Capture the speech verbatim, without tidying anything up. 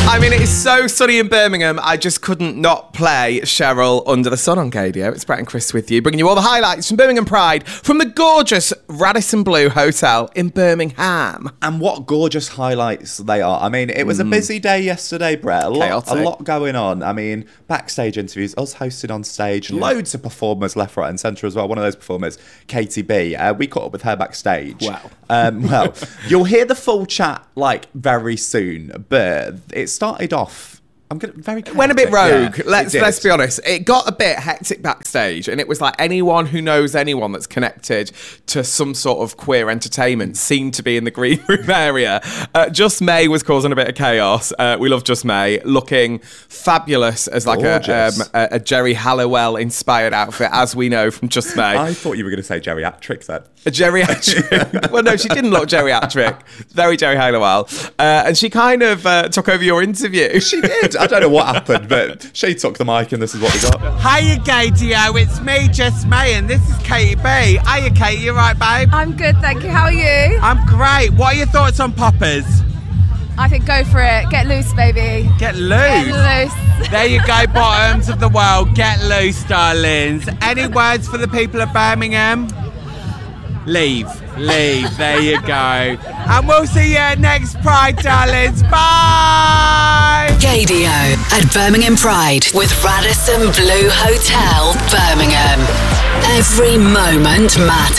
I mean, it's so sunny in Birmingham, I just couldn't not play Cheryl Under the Sun on K D O. It's Brett and Chris with you, bringing you all the highlights from Birmingham Pride from the gorgeous Radisson Blu Hotel in Birmingham. And what gorgeous highlights they are. I mean, it was mm. a busy day yesterday, Brett. A lot, a lot going on. I mean, backstage interviews, us hosted on stage, yeah. loads of performers left, right and centre as well. One of those performers, Katie B, uh, we caught up with her backstage. Wow. Um, well, you'll hear the full chat like very soon, but it started off I'm gonna very chaotic. Went a bit rogue. Yeah, let's let's be honest. It got a bit hectic backstage, and it was like anyone who knows anyone that's connected to some sort of queer entertainment seemed to be in the green room area. Uh, Just May was causing a bit of chaos. Uh, we love Just May, looking fabulous as like a, um, a a Jerry Halliwell inspired outfit, as we know from Just May. I thought you were going to say geriatric then. A geriatric. Well, no, she didn't look geriatric. Very Jerry Halliwell, uh, and she kind of uh, took over your interview. She did. I don't know what happened, but she took the mic and this is what we got. Hiya, K D O, it's me, Just May, and this is Katie B. Hiya, Kate, you right, babe? I'm good, thank you. How are you? I'm great. What are your thoughts on poppers? I think go for it. Get loose, baby. Get loose? Get loose. There you go, bottoms of the world. Get loose, darlings. Any words for the people of Birmingham? Leave. Leave. There you go. And we'll see you next Pride, darlings. Bye! K D O at Birmingham Pride with Radisson Blu Hotel, Birmingham. Every moment matters.